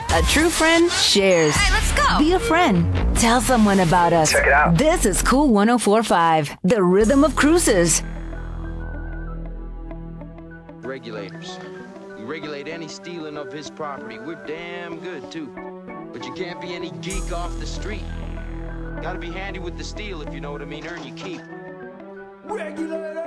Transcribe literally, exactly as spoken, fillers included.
A true friend shares. Hey, let's go. Be a friend. Tell someone about us. Check it out. This is Cool one oh four point five, the rhythm of cruises. Regulators. We regulate any stealing of his property. We're damn good, too. But you can't be any geek off the street. Gotta be handy with the steel, if you know what I mean. Earn your keep. Regulators!